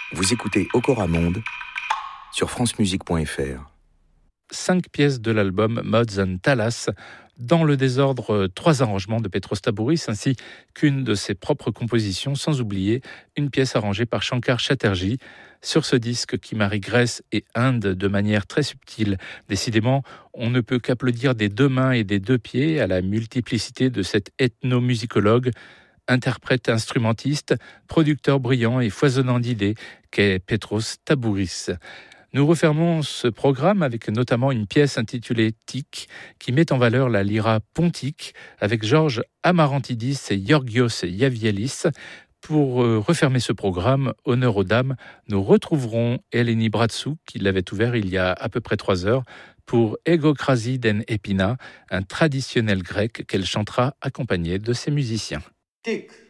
Vous écoutez Okora Monde sur francemusique.fr. 5 pièces de l'album Mods and Talas. Dans le désordre, 3 arrangements de Petros Tabouris ainsi qu'une de ses propres compositions, sans oublier une pièce arrangée par Shankar Chatterjee. Sur ce disque qui marie Grèce et Inde de manière très subtile. Décidément, on ne peut qu'applaudir des 2 mains et des 2 pieds à la multiplicité de cet ethnomusicologue, interprète instrumentiste, producteur brillant et foisonnant d'idées qu'est Petros Tabouris. Nous refermons ce programme avec notamment une pièce intitulée Tic qui met en valeur la lyra pontique avec Georges Amarantidis et Georgios Yavialis. Pour refermer ce programme, honneur aux dames, nous retrouverons Eleni Bratsou qui l'avait ouvert il y a à peu près 3 heures pour Egokrasi den Epina, un traditionnel grec qu'elle chantera accompagnée de ses musiciens. Tic.